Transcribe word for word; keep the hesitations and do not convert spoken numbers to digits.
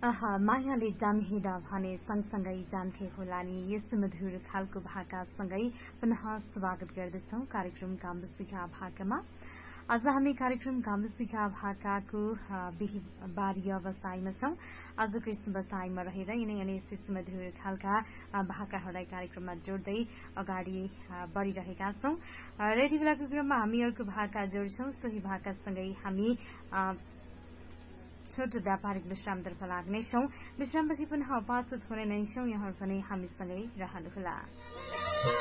आहा मायाले जामहिड भने सँगसँगै जान्थे होला नि। यस्तो मधुर खालको भाकासँगै पुनः स्वागत गर्दछौ कार्यक्रम गाम्बुसिका भाकामा। आज हामी कार्यक्रम गाम्बुसिका भाकाको बिहिबारीय बसाइमा छौं। आजको यस बसाइमा रहेर यिनै अनि यस्तै सुमधुर खालका भाकाहरूलाई कार्यक्रममा जोड्दै अगाडि बढ़िरहेका छौं। र यति बेलाको क्रममा हामी अर्को भाका जोड्छौं। सोही भाकासँगै हामी छोटो व्यापारिक विश्रामतर्फ लाग्नेछौं। विश्रामपछि पुनः उपस्थित हुने नै छौं। यहाँ पनि हामीसँगै रहनुहोला।